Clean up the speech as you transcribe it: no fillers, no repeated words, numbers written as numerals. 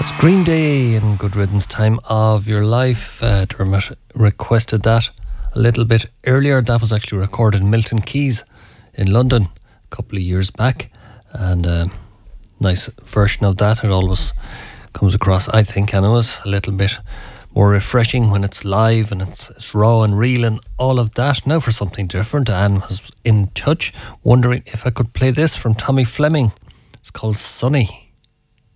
Green Day and Good Riddance, Time of Your Life. Dermot requested that a little bit earlier. That was actually recorded in Milton Keynes in London a couple of years back, and nice version of that. It always comes across, I think, anyways, a little bit more refreshing when it's live and it's raw and real and all of that. Now for something different. Anne was in touch wondering if I could play this from Tommy Fleming. It's called Sunny.